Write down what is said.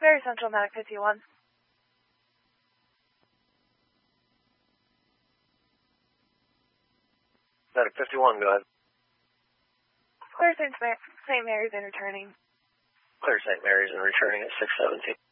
Very Central, Medic 51. Medic 51, go ahead. Clear St. Mary's and returning. Clear St. Mary's and returning at 617.